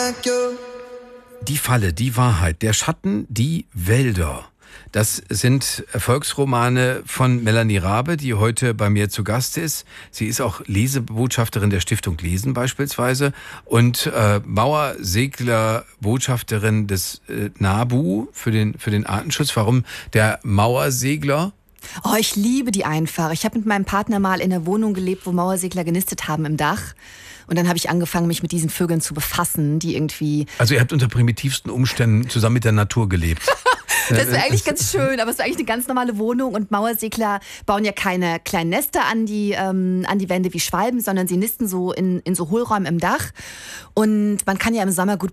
Die Falle, die Wahrheit, der Schatten, die Wälder. Das sind Erfolgsromane von Melanie Rabe, die heute bei mir zu Gast ist. Sie ist auch Lesebotschafterin der Stiftung Lesen beispielsweise und Mauersegler-Botschafterin des NABU für den Artenschutz. Warum der Mauersegler? Oh, ich liebe die einfach. Ich habe mit meinem Partner mal in einer Wohnung gelebt, wo Mauersegler genistet haben im Dach. Und dann habe ich angefangen, mich mit diesen Vögeln zu befassen, die irgendwie... Also ihr habt unter primitivsten Umständen zusammen mit der Natur gelebt. Das wäre eigentlich ganz schön, aber es war eigentlich eine ganz normale Wohnung und Mauersegler bauen ja keine kleinen Nester an die Wände wie Schwalben, sondern sie nisten so in so Hohlräumen im Dach und man kann ja im Sommer gut